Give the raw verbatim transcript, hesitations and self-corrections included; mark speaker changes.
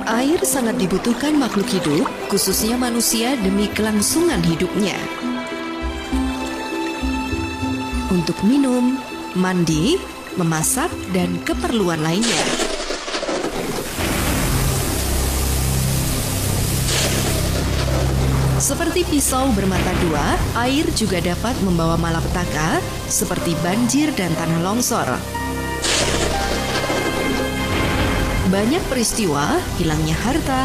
Speaker 1: Air sangat dibutuhkan makhluk hidup, khususnya manusia demi kelangsungan hidupnya. Untuk minum, mandi, memasak, dan keperluan lainnya. Seperti pisau bermata dua, air juga dapat membawa malapetaka seperti banjir dan tanah longsor. Banyak peristiwa hilangnya harta,